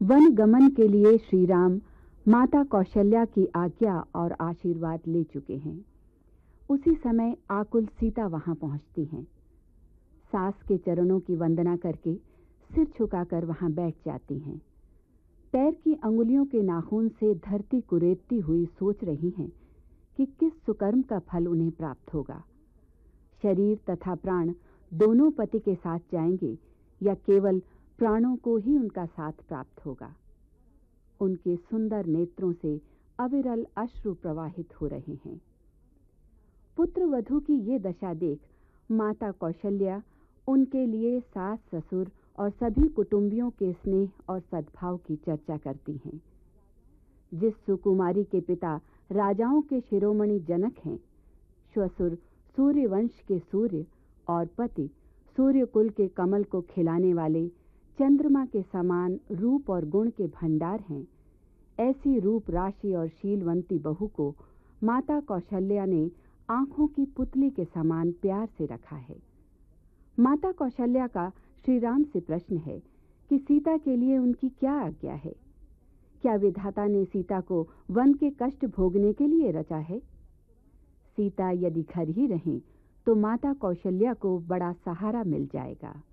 One गमन के लिए श्री राम माता कौशल्या की आज्ञा और आशीर्वाद ले चुके हैं। उसी समय आकुल सीता वहां पहुंचती हैं। सास के चरणों की वंदना करके सिर झुकाकर वहां बैठ जाती हैं। पैर की अंगुलियों के नाखून से धरती कुरेदती हुई सोच रही हैं कि किस सुकर्म का फल उन्हें प्राप्त होगा। शरीर तथा प्राण दोनों पति के साथ जाएंगे या केवल प्राणों को ही उनका साथ प्राप्त होगा। उनके सुंदर नेत्रों से अविरल अश्रु प्रवाहित हो रहे हैं। पुत्र वधू की ये दशा देख माता कौशल्या उनके लिए सास ससुर और सभी कुटुंबियों के स्नेह और सद्भाव की चर्चा करती हैं। जिस सुकुमारी के पिता राजाओं के शिरोमणि जनक हैं, श्वसुर सूर्यवंश के सूर्य और पति सूर्यकुल के कमल को खिलाने वाले चंद्रमा के समान रूप और गुण के भंडार हैं, ऐसी रूप राशि और शीलवंती बहू को माता कौशल्या ने आंखों की पुतली के समान प्यार से रखा है। माता कौशल्या का श्री राम से प्रश्न है कि सीता के लिए उनकी क्या आज्ञा है। क्या विधाता ने सीता को वन के कष्ट भोगने के लिए रचा है? सीता यदि घर ही रहें तो माता कौशल्या को बड़ा सहारा मिल जाएगा।